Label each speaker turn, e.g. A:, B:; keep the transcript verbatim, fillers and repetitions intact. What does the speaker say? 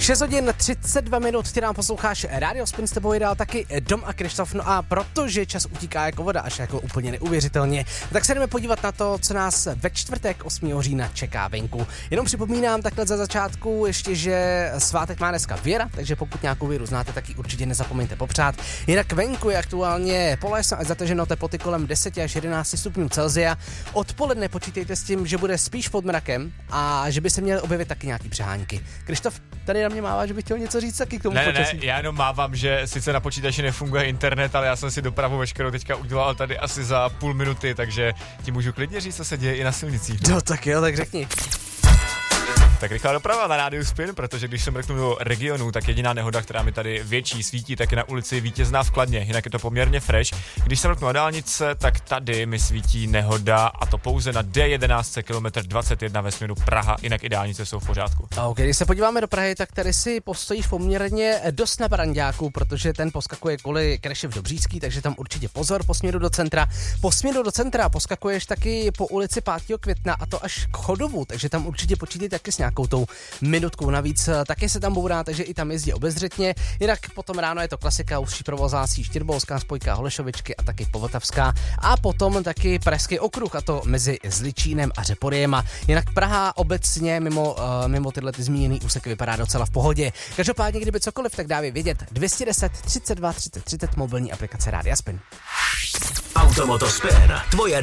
A: šest hodin třicet dva minut, ty nám posloucháš Radio Spin, s tebou je dál taky Dom a Krištof. No a protože čas utíká jako voda, až jako úplně neuvěřitelně, tak se jdeme podívat na to, co nás ve čtvrtek osmého října čeká venku. Jenom připomínám takhle za začátku ještě, že svátek má dneska Věra, takže pokud nějakou víru znáte, tak ji určitě nezapomeňte popřát. Jinak venku je aktuálně polesno a zataženo teploty kolem deset až jedenáct stupňů Celsia. Odpoledne počítejte s tím, že bude spíš pod mrakem a že by se měly objevit taky nějaký přehánky. Krištof tady na mě mává, že bych chtěl něco říct taky k tomu
B: ne,
A: počasí.
B: Ne, já jenom mávám, že sice na počítači nefunguje internet, ale já jsem si dopravu veškerou teďka udělal tady asi za půl minuty, takže ti můžu klidně říct, co se děje i na silnicích.
A: No tak jo, tak řekni.
B: Tak rychlá doprava na rádiu Spin, protože když se mrknu do regionu, tak jediná nehoda, která mi tady větší svítí, tak je na ulici Vítězná v Kladně, jinak je to poměrně fresh. Když se mrknu na dálnice, tak tady mi svítí nehoda a to pouze na D jedenáct kilometr dvacet jedna ve směru Praha, jinak i dálnice jsou v pořádku.
A: Ok, když se podíváme do Prahy, tak tady si postojíš poměrně dost na branďáku, protože ten poskakuje kvůli Krešev Dobřícký, takže tam určitě pozor po směru do centra. Po směru do centra poskakuješ taky po ulici pátého května a to až k Chodovu, takže tam určitě počítej taky s nějakou tou minutkou navíc. Taky se tam bourá, takže i tam jezdí obezřetně. Jinak potom ráno je to klasika, užší provozácí Štěrbolská spojka, Holešovičky a taky Povltavská. A potom taky Pražský okruh, a to mezi Zličínem a Řeporiem. Jinak Praha obecně mimo, uh, mimo tyhle ty zmíněný úseky vypadá docela v pohodě. Každopádně, kdyby cokoliv, tak dávě vědět. dvě stě deset třicet dva třicet třicet mobilní aplikace Rádia Spin.
C: Automoto Spin, tvoje